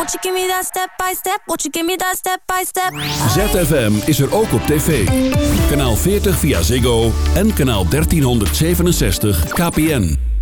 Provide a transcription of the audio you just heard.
Won't you give me that step by step? Won't you give me that step by step? ZFM is er ook op tv. Kanaal 40 via Ziggo en kanaal 1367 KPN.